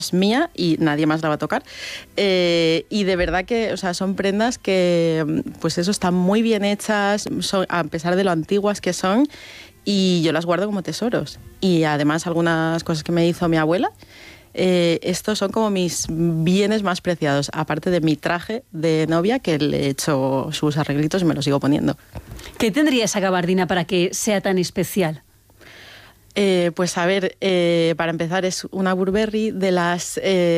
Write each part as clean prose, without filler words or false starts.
mía y nadie más la va a tocar. Y de verdad que, o sea, son prendas que, pues eso, están muy bien hechas, a pesar de lo antiguas que son, y yo las guardo como tesoros. Y además algunas cosas que me hizo mi abuela, estos son como mis bienes más preciados, aparte de mi traje de novia, que le he hecho sus arreglitos y me lo sigo poniendo. ¿Qué tendría esa gabardina para que sea tan especial? Pues a ver, para empezar es una Burberry de las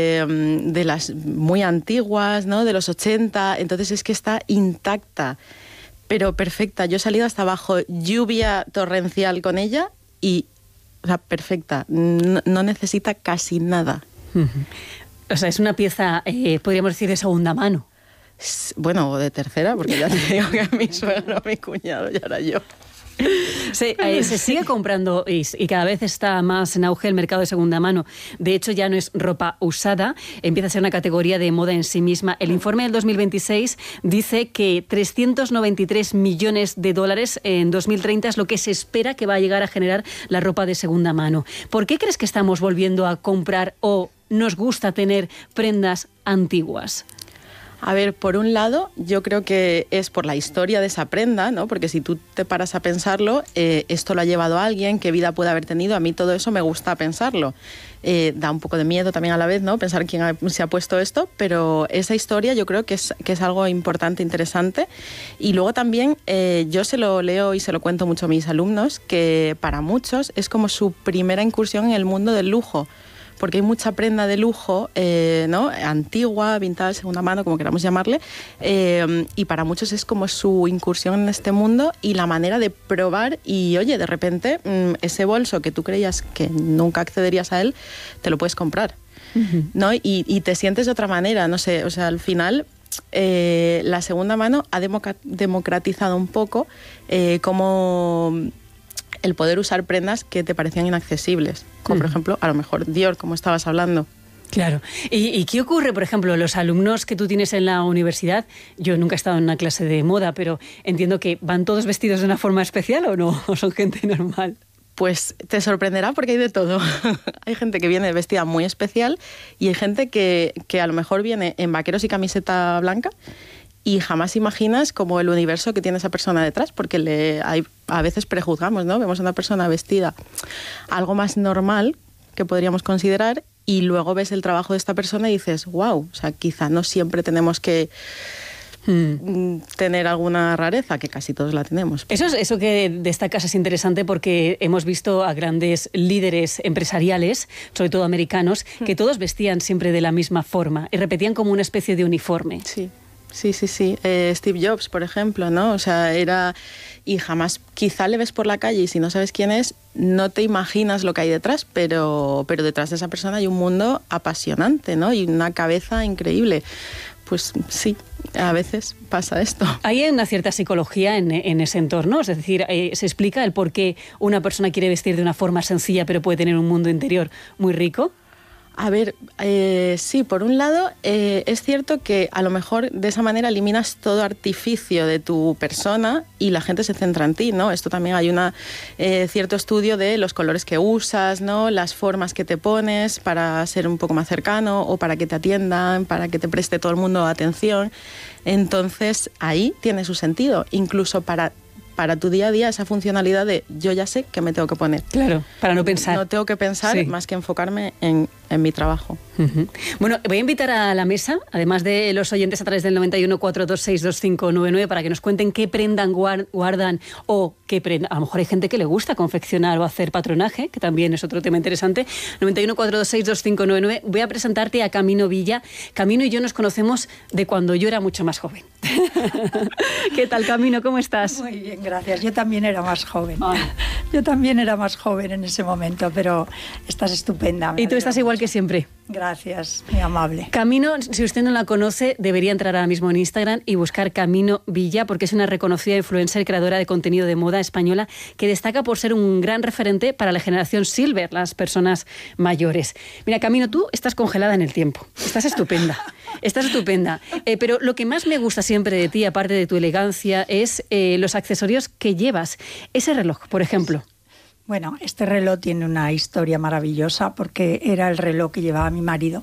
muy antiguas, ¿no? De los 80, entonces es que está intacta, pero perfecta. Yo he salido hasta bajo lluvia torrencial con ella y, o sea, perfecta, no necesita casi nada. O sea, es una pieza, podríamos decir, de segunda mano. Bueno, o de tercera, porque ya te digo que mi suegro, mi cuñado, ya era yo. Se sigue comprando y cada vez está más en auge el mercado de segunda mano. De hecho, ya no es ropa usada, empieza a ser una categoría de moda en sí misma. El informe del 2026 dice que 393 millones de dólares en 2030 es lo que se espera que va a llegar a generar la ropa de segunda mano. ¿Por qué crees que estamos volviendo a comprar o nos gusta tener prendas antiguas? A ver, por un lado, yo creo que es por la historia de esa prenda, ¿no? Porque si tú te paras a pensarlo, esto lo ha llevado a alguien, qué vida puede haber tenido. A mí todo eso me gusta pensarlo. Da un poco de miedo también a la vez, ¿no? Pensar quién se ha puesto esto, pero esa historia yo creo que es algo importante, interesante. Y luego también yo se lo leo y se lo cuento mucho a mis alumnos, que para muchos es como su primera incursión en el mundo del lujo. Porque hay mucha prenda de lujo, ¿no? Antigua, vintage, segunda mano, como queramos llamarle, y para muchos es como su incursión en este mundo y la manera de probar y, oye, de repente ese bolso que tú creías que nunca accederías a él, te lo puedes comprar, ¿no? Y te sientes de otra manera, no sé, o sea, al final la segunda mano ha democratizado un poco como el poder usar prendas que te parecían inaccesibles, como por ejemplo, a lo mejor Dior, como estabas hablando. Claro. ¿Y qué ocurre, por ejemplo, los alumnos que tú tienes en la universidad? Yo nunca he estado en una clase de moda, pero entiendo que ¿van todos vestidos de una forma especial o no? ¿O son gente normal? Pues te sorprenderá porque hay de todo. Hay gente que viene vestida muy especial y hay gente que a lo mejor viene en vaqueros y camiseta blanca y jamás imaginas como el universo que tiene esa persona detrás, porque a veces prejuzgamos, ¿no? Vemos a una persona vestida algo más normal que podríamos considerar y luego ves el trabajo de esta persona y dices, wow, o sea, quizá no siempre tenemos que tener alguna rareza, que casi todos la tenemos. Eso que destacas es interesante porque hemos visto a grandes líderes empresariales, sobre todo americanos, que todos vestían siempre de la misma forma y repetían como una especie de uniforme. Sí. Sí. Steve Jobs, por ejemplo, ¿no? O sea, y jamás, quizá le ves por la calle y si no sabes quién es, no te imaginas lo que hay detrás, pero detrás de esa persona hay un mundo apasionante, ¿no? Y una cabeza increíble. Pues sí, a veces pasa esto. Hay una cierta psicología en ese entorno, es decir, se explica el por qué una persona quiere vestir de una forma sencilla pero puede tener un mundo interior muy rico. A ver, sí, por un lado es cierto que a lo mejor de esa manera eliminas todo artificio de tu persona y la gente se centra en ti, ¿no? Esto también hay cierto estudio de los colores que usas, ¿no? Las formas que te pones para ser un poco más cercano o para que te atiendan, para que te preste todo el mundo atención. Entonces ahí tiene su sentido, incluso para tu día a día esa funcionalidad de yo ya sé qué me tengo que poner. Claro, para no pensar. No tengo que pensar sí. Más que enfocarme en mi trabajo. Uh-huh. Bueno, voy a invitar a la mesa, además de los oyentes a través del 91 426 2599 para que nos cuenten qué prendan guardan o qué prenda. A lo mejor hay gente que le gusta confeccionar o hacer patronaje, que también es otro tema interesante. 91 426 2599. Voy a presentarte a Camino Villa. Camino y yo nos conocemos de cuando yo era mucho más joven. ¿Qué tal, Camino? ¿Cómo estás? Muy bien, gracias. Yo también era más joven. Ah. Yo también era más joven en ese momento, pero estás estupenda. Y tú estás igual que siempre. Gracias, muy amable. Camino, si usted no la conoce, debería entrar ahora mismo en Instagram y buscar Camino Villa, porque es una reconocida influencer y creadora de contenido de moda española que destaca por ser un gran referente para la generación Silver, las personas mayores. Mira, Camino, tú estás congelada en el tiempo. Estás estupenda. Estás estupenda. Pero lo que más me gusta siempre de ti, aparte de tu elegancia, es los accesorios que llevas. Ese reloj, por ejemplo. Bueno, este reloj tiene una historia maravillosa porque era el reloj que llevaba mi marido